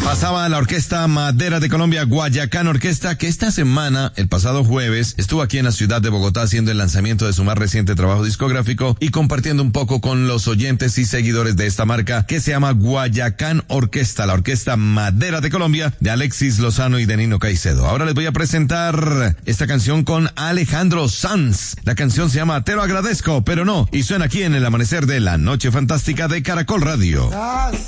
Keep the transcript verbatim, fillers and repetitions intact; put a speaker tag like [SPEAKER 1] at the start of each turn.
[SPEAKER 1] Pasaba la Orquesta Madera de Colombia, Guayacán Orquesta, que esta semana, el pasado jueves, estuvo aquí en la ciudad de Bogotá haciendo el lanzamiento de su más reciente trabajo discográfico y compartiendo un poco con los oyentes y seguidores de esta marca que se llama Guayacán Orquesta, la Orquesta Madera de Colombia de Alexis Lozano y de Nino Caicedo. Ahora les voy a presentar esta canción con Alejandro Sanz. La canción se llama Te lo agradezco, pero no, y suena aquí en el amanecer de la Noche Fantástica de Caracol Radio.